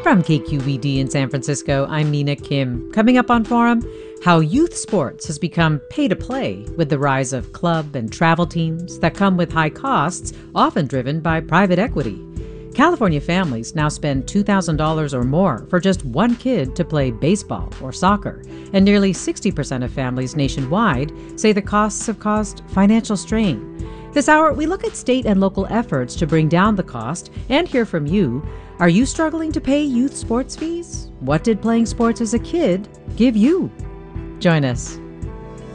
From KQED in San Francisco, I'm Mina Kim. Coming up on Forum, how youth sports has become pay to play with the rise of club and travel teams that come with high costs, often driven by private equity. California families now spend $2,000 or more for just one kid to play baseball or soccer, and nearly 60% of families nationwide say the costs have caused financial strain. This hour, we look at state and local efforts to bring down the cost and hear from you. Are you struggling to pay youth sports fees? What did playing sports as a kid give you? Join us.